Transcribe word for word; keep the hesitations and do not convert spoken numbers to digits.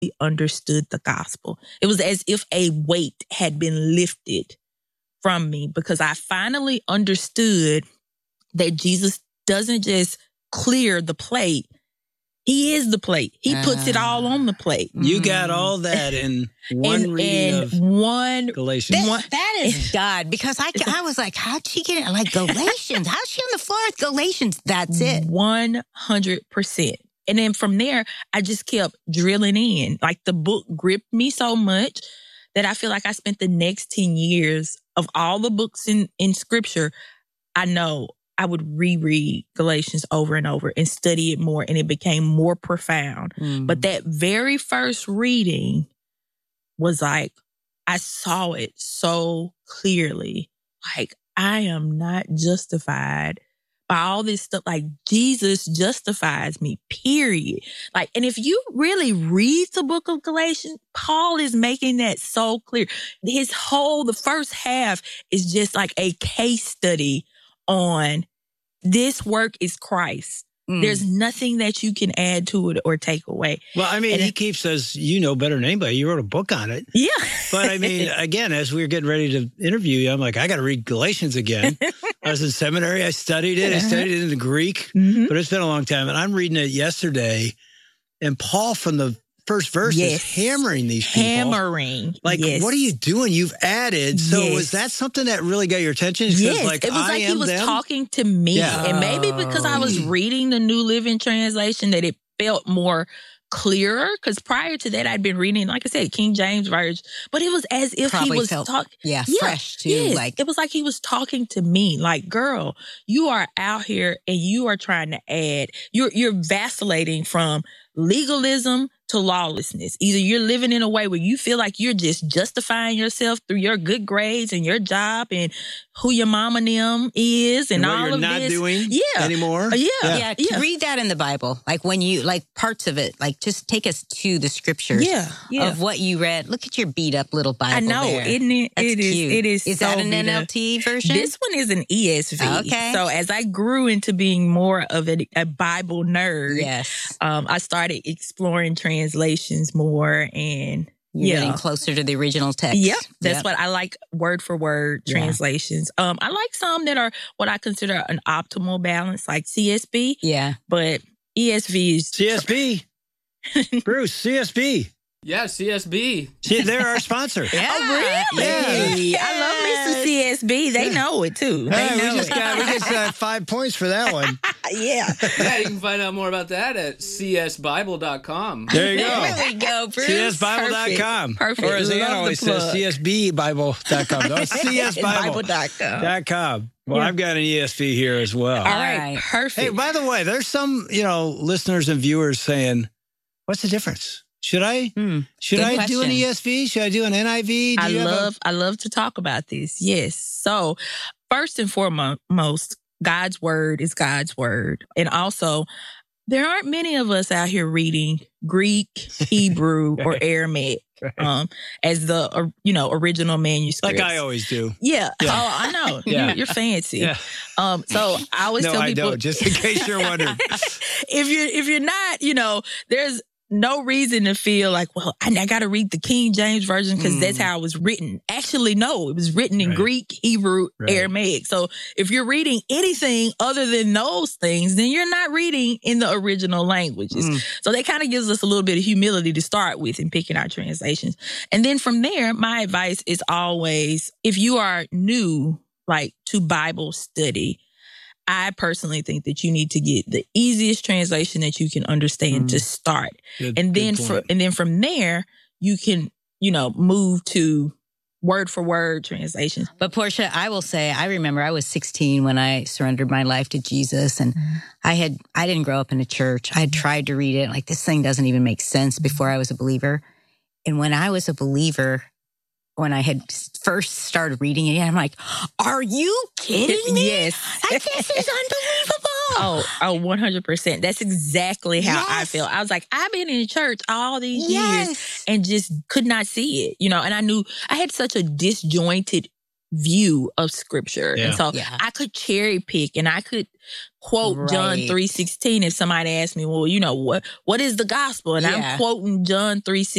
understood the gospel. It was as if a weight had been lifted from me because I finally understood that Jesus doesn't just clear the plate. He is the plate. He uh, puts it all on the plate. You got all that in one and, reading and of one, Galatians. That, one, that is God, because I, I was like, how'd she get it? Like Galatians. How's she on the floor with Galatians? That's it. one hundred percent. And then from there, I just kept drilling in. Like the book gripped me so much that I feel like I spent the next ten years of all the books in, in scripture. I know I would reread Galatians over and over and study it more, and it became more profound. Mm. But that very first reading was like, I saw it so clearly. Like, I am not justified by all this stuff. Like, Jesus justifies me, period. Like, and if you really read the book of Galatians, Paul is making that so clear. His whole, the first half is just like a case study on this work is Christ. Mm. There's nothing that you can add to it or take away. Well, I mean, and he it, keeps us, you know better than anybody. You wrote a book on it. Yeah. But I mean, again, as we were getting ready to interview you, I'm like, I got to read Galatians again. I was in seminary. I studied it. I studied it in the Greek, mm-hmm. but it's been a long time. And I'm reading it yesterday. And Paul, from the first verse, yes. is hammering these people. Hammering. Like, yes. what are you doing? You've added. So yes. was that something that really got your attention? Yes. Like, it was I like he was them? talking to me. Yeah. And maybe because I was reading the New Living Translation that it felt more clearer, because prior to that I'd been reading, like I said, King James Version, but it was as if Probably he was felt, talking, yeah, yeah, fresh too. Yes. Like it was like he was talking to me. Like, girl, you are out here and you are trying to add. You're you're vacillating from legalism to lawlessness. Either you're living in a way where you feel like you're just justifying yourself through your good grades and your job and who your mama and them is and, and what all you're of not this. doing yeah. anymore. Uh, yeah. Yeah. yeah. yeah. Read that in the Bible. Like when you, like parts of it, like just take us to the scriptures yeah. Yeah. of what you read. Look at your beat up little Bible. I know, there. isn't it? That's it is. cute. It is. Is so that an beat N L T up. version? This one is an E S V. Okay. So as I grew into being more of a, a Bible nerd, yes, um, I started exploring translations more and You're yeah, getting closer to the original text. Yep, that's yep. what I like. Word for word Yeah. translations. Um, I like some that are what I consider an optimal balance, like C S B. Yeah, but E S V is C S B. Bruce, C S B. Yeah, C S B. See, they're our sponsor. yeah. Oh, really? Yeah. I love me some C S B. They know it too. They Hey, know we just it. got we just got five points for that one. yeah. Yeah, you can find out more about that at c s bible dot com. There you go. There we go, Bruce. C S bible dot com. Perfect. Or as Ann Love always the says, plug. C S B bible dot com. No, C S bible dot com. dot com. Well, Yeah. I've got an E S V here as well. All right, right. perfect. Hey, by the way, there's some, you know, listeners and viewers saying, what's the difference? Should I Hmm. should Good I do an question. E S V? Should I do an N I V? Do I you have a- love I love to talk about this. Yes. So first and foremost, God's word is God's word. And also, there aren't many of us out here reading Greek, Hebrew, or Aramaic um, as the uh, you know original manuscripts. like I always do. Yeah. Yeah. Oh, I know. Yeah. You're, you're fancy. Yeah. Um, so I always No, tell I people, don't. Just in case you're wondering. if you're if you're not, you know, there's no reason to feel like, well, I, I got to read the King James Version because Mm. that's how it was written. Actually, no, it was written in Right. Greek, Hebrew, Right. Aramaic. So if you're reading anything other than those things, then you're not reading in the original languages. Mm. So that kind of gives us a little bit of humility to start with in picking our translations. And then from there, my advice is always, if you are new, like to Bible study, I personally think that you need to get the easiest translation that you can understand Mm. to start. Good- and then good for point. and then from there, you can, you know, move to word for word translations. But Portia, I will say, I remember I was sixteen when I surrendered my life to Jesus, and I had I didn't grow up in a church. I had tried to read it, like this thing doesn't even make sense before I was a believer. And when I was a believer, when I had first started reading it, I'm like, are you kidding me? Yes. Like, this is unbelievable. Oh, oh, one hundred percent. That's exactly how I Yes. feel. I was like, I've been in church all these Yes. years and just could not see it, you know, and I knew I had such a disjointed view of scripture. Yeah. And so Yeah. I could cherry pick and I could quote Right. John three sixteen if somebody asked me, well, you know, what what is the gospel? And Yeah. I'm quoting John three sixteen.